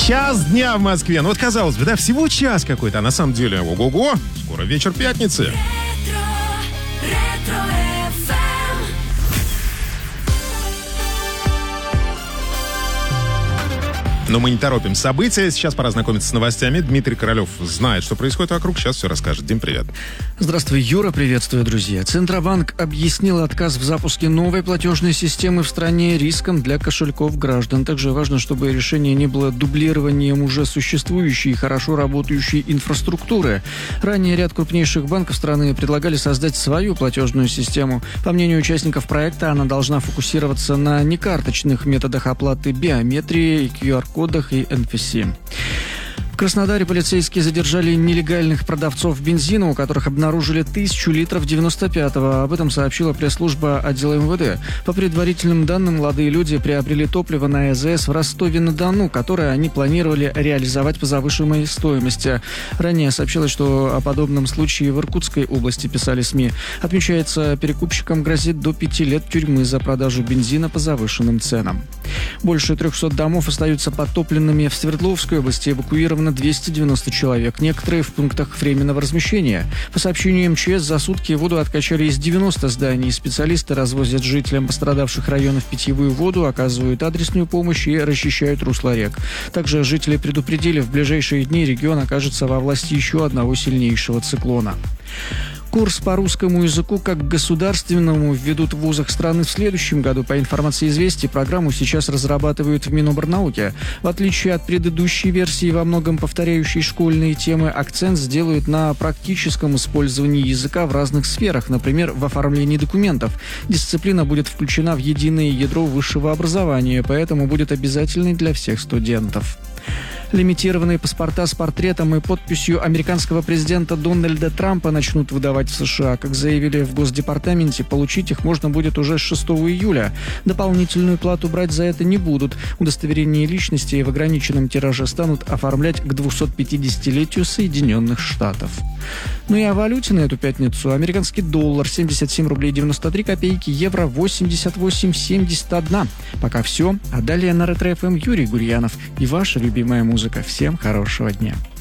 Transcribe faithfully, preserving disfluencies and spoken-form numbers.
Час дня в Москве. Ну вот, казалось бы, да, всего час какой-то, а на самом деле, ого-го, скоро вечер пятницы. Но мы не торопим события. Сейчас пора знакомиться с новостями. Дмитрий Королев знает, что происходит вокруг. Сейчас все расскажет. Дим, привет. Здравствуй, Юра. Приветствую, друзья. Центробанк объяснил отказ в запуске новой платежной системы в стране риском для кошельков граждан. Также важно, чтобы решение не было дублированием уже существующей и хорошо работающей инфраструктуры. Ранее ряд крупнейших банков страны предлагали создать свою платежную систему. По мнению участников проекта, она должна фокусироваться на некарточных методах оплаты биометрии, ку ар-кодах и эн эф си. В Краснодаре полицейские задержали нелегальных продавцов бензина, у которых обнаружили тысячу литров девяносто пятого. Об этом сообщила пресс-служба отдела эм вэ дэ. По предварительным данным, молодые люди приобрели топливо на а зэ эс в Ростове-на-Дону, которое они планировали реализовать по завышенной стоимости. Ранее сообщилось, что о подобном случае в Иркутской области писали СМИ. Отмечается, перекупщикам грозит до пяти лет тюрьмы за продажу бензина по завышенным ценам. Больше трехсот домов остаются подтопленными. В Свердловской области эвакуировано двести девяносто человек, некоторые в пунктах временного размещения. По сообщению эм че эс, за сутки воду откачали из девяноста зданий. Специалисты развозят жителям пострадавших районов питьевую воду, оказывают адресную помощь и расчищают русла рек. Также жители предупредили, в ближайшие дни регион окажется во власти еще одного сильнейшего циклона. Курс по русскому языку как государственному введут в вузах страны в следующем году. По информации «Известий», программу сейчас разрабатывают в Миноборнауке. В отличие от предыдущей версии, во многом повторяющей школьные темы, акцент сделают на практическом использовании языка в разных сферах, например, в оформлении документов. Дисциплина будет включена в единое ядро высшего образования, поэтому будет обязательной для всех студентов. Лимитированные паспорта с портретом и подписью американского президента Дональда Трампа начнут выдавать в США. Как заявили в Госдепартаменте, получить их можно будет уже с шестого июля. Дополнительную плату брать за это не будут. Удостоверение личности в ограниченном тираже станут оформлять к двухсотпятидесятилетию Соединенных Штатов. Ну и о валюте на эту пятницу. Американский доллар семьдесят семь рублей девяносто три копейки, евро восемьдесят восемь семьдесят один. Пока все. А далее на Ретро эф эм Юрий Гурьянов и ваша любимая музыка. Всем хорошего дня.